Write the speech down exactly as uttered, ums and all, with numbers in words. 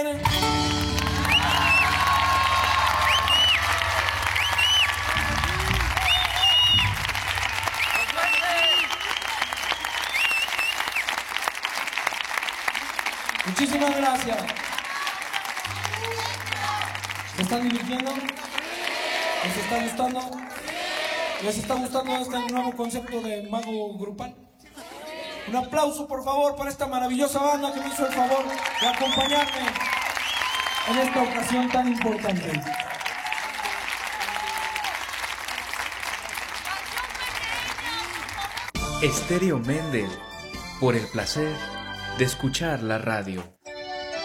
Muchísimas gracias. ¿Se están divirtiendo? ¿Les está gustando? ¿Les está gustando este nuevo concepto de mago grupal? Un aplauso, por favor, para esta maravillosa banda que me hizo el favor de acompañarme en esta ocasión tan importante. Estéreo Mendel, por el placer de escuchar la radio.